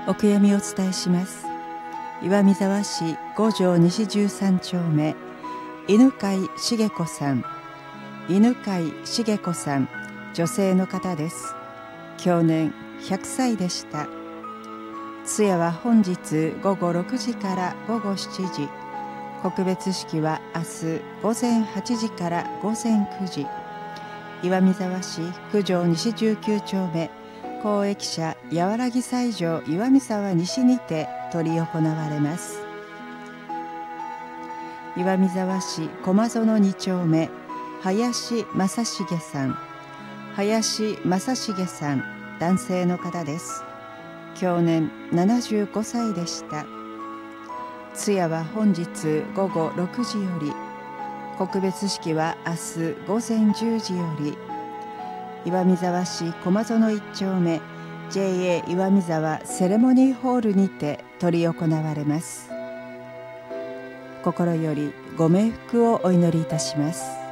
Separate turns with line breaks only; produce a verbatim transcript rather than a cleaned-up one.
お悔やみをお伝えします。岩見沢市五条西十三丁目、犬飼茂子さん。犬飼茂子さん、女性の方です。享年ひゃくさいでした。通夜は本日午後ろくじから午後しちじ、告別式は明日午前はちじから午前くじ、岩見沢市九条西じゅうきゅう丁目、公益社やわぎ斎場岩見沢西にて執り行われます。岩見沢市駒園に丁目、林正成さん。林正成さん、男性の方です。享年ななじゅうごさいでした。通夜は本日午後ろくじより、告別式は明日午前じゅうじより、岩見沢市駒園いち丁目 ジェイエー 岩見沢セレモニーホールにて執り行われます。心よりご冥福をお祈りいたします。